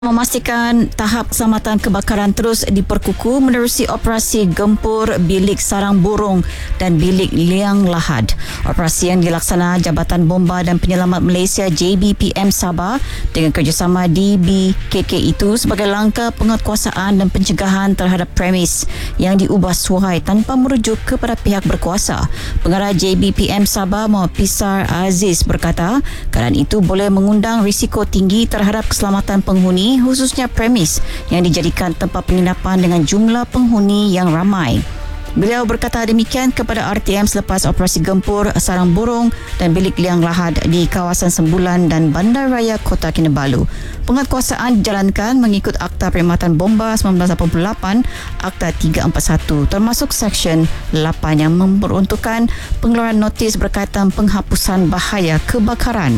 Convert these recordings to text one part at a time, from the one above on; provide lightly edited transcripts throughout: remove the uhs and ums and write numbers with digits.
Memastikan tahap keselamatan kebakaran terus diperkukuh menerusi operasi gempur bilik sarang burung dan bilik liang lahat. Operasi yang dilaksana Jabatan Bomba dan Penyelamat Malaysia JBPM Sabah dengan kerjasama DBKK itu sebagai langkah penguatkuasaan dan pencegahan terhadap premis yang diubah suai tanpa merujuk kepada pihak berkuasa. Pengarah JBPM Sabah Muhammad Pisar Aziz berkata, keadaan itu boleh mengundang risiko tinggi terhadap keselamatan penghuni, khususnya premis yang dijadikan tempat penginapan dengan jumlah penghuni yang ramai. Beliau berkata demikian kepada RTM selepas operasi gempur sarang burung dan bilik liang lahat di kawasan Sembulan dan Bandaraya Kota Kinabalu. Penguatkuasaan dijalankan mengikut Akta Perkhidmatan Bomba 1988, Akta 341 termasuk Seksyen 8 yang memperuntukkan pengeluaran notis berkaitan penghapusan bahaya kebakaran.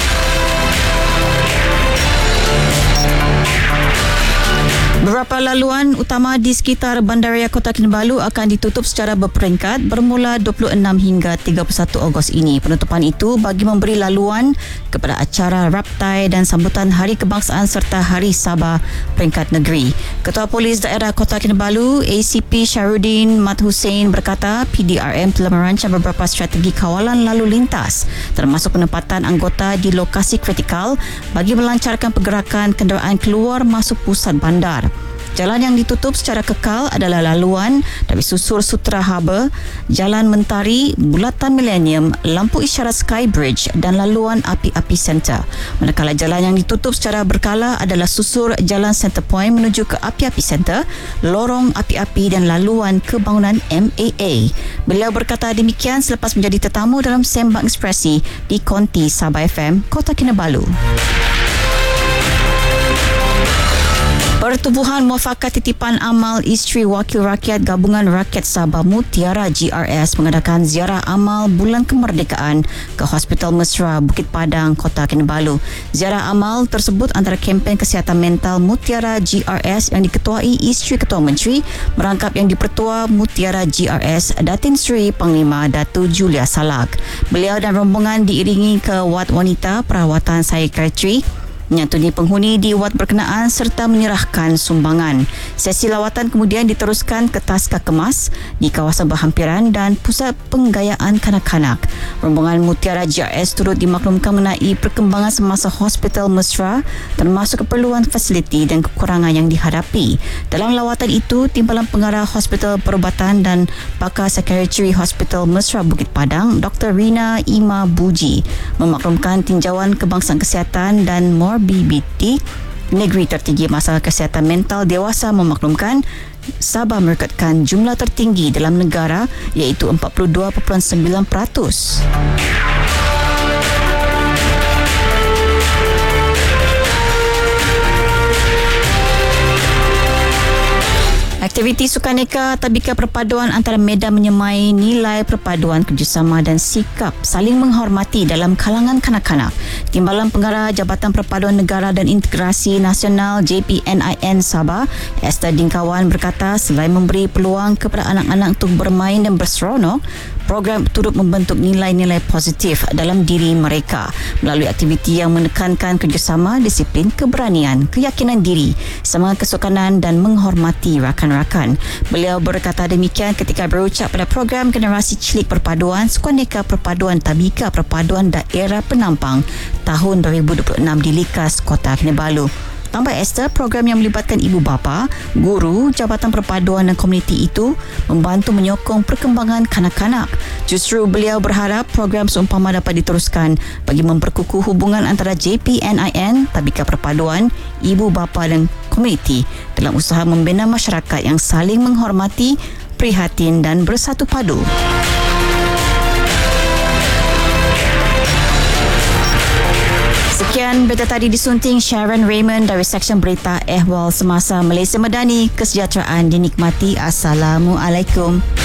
Beberapa laluan utama di sekitar Bandaraya Kota Kinabalu akan ditutup secara berperingkat bermula 26 hingga 31 Ogos ini. Penutupan itu bagi memberi laluan kepada acara Raptai dan sambutan Hari Kebangsaan serta Hari Sabah peringkat negeri. Ketua Polis Daerah Kota Kinabalu ACP Syahrudin Mat Hussein berkata PDRM telah merancang beberapa strategi kawalan lalu lintas termasuk penempatan anggota di lokasi kritikal bagi melancarkan pergerakan kenderaan keluar masuk pusat bandar. Jalan yang ditutup secara kekal adalah laluan dari Susur Sutra Harbour, Jalan Mentari, Bulatan Millennium, lampu isyarat Skybridge dan laluan api-api Center. Manakala jalan yang ditutup secara berkala adalah susur Jalan Centrepoint menuju ke api-api Center, lorong api-api dan laluan kebangunan MAA. Beliau berkata demikian selepas menjadi tetamu dalam Sembang Ekspresi di Konti Sabah FM, Kota Kinabalu. Pertubuhan Muafakat Titipan Amal Isteri Wakil Rakyat Gabungan Rakyat Sabah Mutiara GRS mengadakan ziarah amal Bulan Kemerdekaan ke Hospital Mesra Bukit Padang, Kota Kinabalu. Ziarah amal tersebut antara kempen kesihatan mental Mutiara GRS yang diketuai Isteri Ketua Menteri merangkap yang dipertua Mutiara GRS Datin Seri Panglima Datu Julia Salak. Beliau dan rombongan diiringi ke wad wanita perawatan psikiatri, menyantuni penghuni di wad berkenaan serta menyerahkan sumbangan. Sesi lawatan kemudian diteruskan ke Taska Kemas di kawasan berhampiran dan pusat penggayaan kanak-kanak. Rombongan Mutiara GRS turut dimaklumkan mengenai perkembangan semasa Hospital Mesra termasuk keperluan fasiliti dan kekurangan yang dihadapi. Dalam lawatan itu, Timbalan Pengarah Hospital Perubatan dan Pakar Psikiatri Hospital Mesra Bukit Padang, Dr. Rina Ima Buji memaklumkan tinjauan kebangsaan kesihatan dan morbidity negeri tertinggi masalah kesihatan mental dewasa memaklumkan Sabah merekodkan jumlah tertinggi dalam negara iaitu 42.9%. Aktiviti sukaneka Tabika Perpaduan antara Medan menyemai nilai perpaduan kerjasama dan sikap saling menghormati dalam kalangan kanak-kanak. Timbalan Pengarah Jabatan Perpaduan Negara dan Integrasi Nasional JPNIN Sabah, Esther Dingkawan berkata selain memberi peluang kepada anak-anak untuk bermain dan berseronok, program turut membentuk nilai-nilai positif dalam diri mereka melalui aktiviti yang menekankan kerjasama, disiplin, keberanian, keyakinan diri, semangat kesukanan dan menghormati rakan-rakan. Beliau berkata demikian ketika berucap pada program Generasi Cilik Perpaduan Sukaneka Perpaduan Tabika Perpaduan Daerah Penampang tahun 2026 di Likas, Kota Kinabalu. Tambah Esther, program yang melibatkan ibu bapa, guru, jabatan perpaduan dan komuniti itu membantu menyokong perkembangan kanak-kanak. Justru beliau berharap program seumpama dapat diteruskan bagi memperkukuh hubungan antara JPNIN, Tabika Perpaduan, ibu bapa dan komuniti dalam usaha membina masyarakat yang saling menghormati, prihatin dan bersatu padu. Sekian berita tadi disunting Sharon Raymond dari Seksyen Berita Ehwal Semasa Malaysia Madani. Kesejahteraan dinikmati. Assalamualaikum.